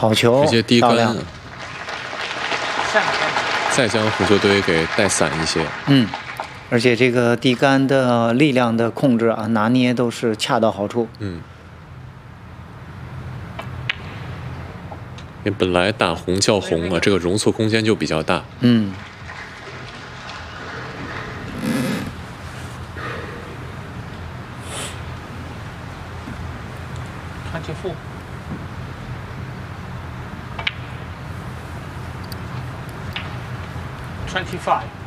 好球， 直接低杆，再将红球队给带散一些。 而且这个低杆的力量的控制啊，拿捏都是恰到好处。 因为本来打红叫红啊，这个容错空间就比较大。 24. 25.